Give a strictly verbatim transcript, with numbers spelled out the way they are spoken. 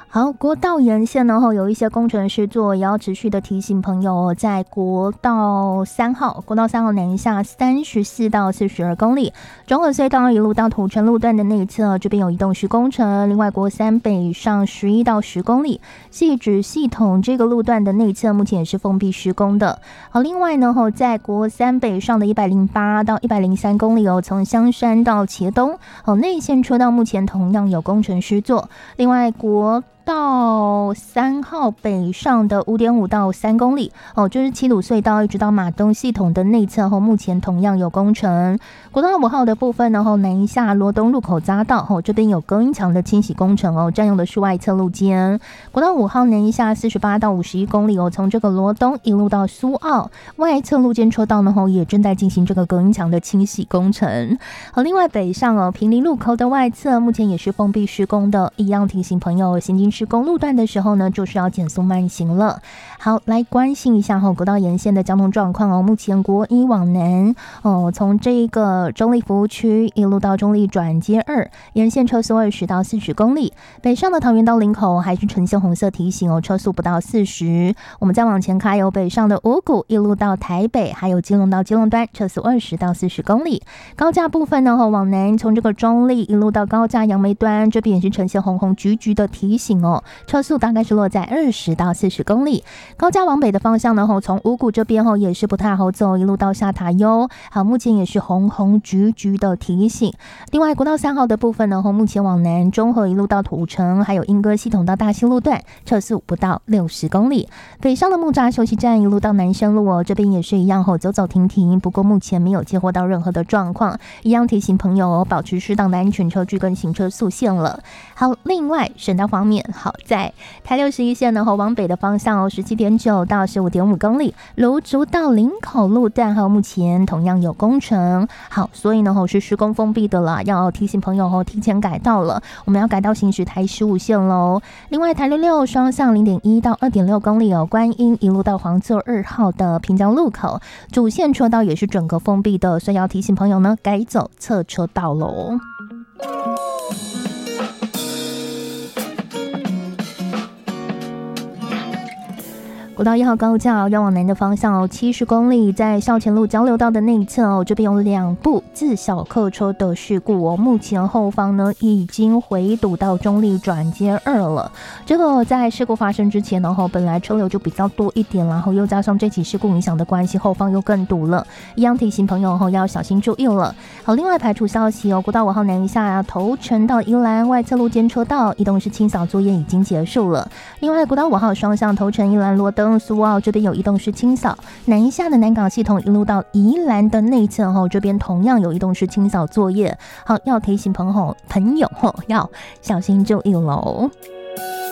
好，国道沿线呢有一些工程师做，也要持续的提醒朋友哦，在国道三号，国道三号南下三十四到四十二公里，中和隧道一路到土城路段的内侧，这边有移动式工程。另外，国三北上十一到十公里，汐止系统这个路段的内侧目前也是封闭施工的。好，另外呢，在国三北上的一百零八到一百零三公里哦，从香山到茄东，好，内线车道目前同样有工程师做。另外，国到三号北上的 五点五到三公里哦，就是七鲁隧道一直到马东系统的内侧后，目前同样有工程。国道五号的部分呢，后南下罗东路口匝道哦，这边有隔音墙的清洗工程哦，占用的是外侧路肩。国道五号南下四十八到五十一公里哦，从这个罗东一路到苏澳外侧路肩车道呢，后也正在进行这个隔音墙的清洗工程。好，另外北上哦，平林路口的外侧目前也是封闭施工的，一样提醒朋友行经施工路段的时候呢，就是要减速慢行了。好，来关心一下后国道沿线的交通状况哦。目前国一往南哦，从这个中立服务区一路到中立转接二，沿线车速二十到四十公里。北上的桃园到林口还是呈现红色提醒哦，车速不到四十。我们再往前开有北上的五股一路到台北，还有基隆到基隆端，车速二十到四十公里。高架部分呢，往南从这个中立一路到高架杨梅端，这边也是呈现红红橘橘的提醒哦。车速大概是落在二十到四十公里。高架往北的方向呢，从五股这边也是不太好走，一路到下塔悠，好，目前也是红红橘橘的提醒。另外，国道三号的部分呢，目前往南中和一路到土城，还有莺歌系统到大溪路段，车速不到六十公里。北上的木栅休息站一路到南山路哦，这边也是一样哦，走走停停，不过目前没有接获到任何的状况，一样提醒朋友哦，保持适当的安全车距跟行车速限了。好，另外省道方面，好，在台六十一线呢，往北的方向哦，十七点九到十五点五公里，芦竹到林口路段哈，目前同样有工程。好，所以呢，是施工封闭的了，要提醒朋友哦，提前改道了，我们要改道行驶台十五线喽。另外，台六六双向零点一到二点六公里哦，观音一路到黄座二号的平交路口，主线车道也是整个封闭的，所以要提醒朋友呢，改走侧车道喽。国道一号高架要往南的方向哦，七十公里，在校前路交流道的内侧哦，这边有两部自小客车的事故哦，目前后方呢已经回堵到中立转接二了。这个在事故发生之前呢，本来车流就比较多一点，然后又加上这起事故影响的关系，后方又更堵了，一样提醒朋友要小心注意了。好，另外排除消息哦，国道五号南下头城到宜兰外侧路肩车道移动式清扫作业已经结束了。另外，国道五号双向头城宜兰罗登苏澳这边有移动式清扫，南下的南港系统一路到宜兰的内侧后，这边同样有移动式清扫作业。好，要提醒朋友朋友要小心注意喽。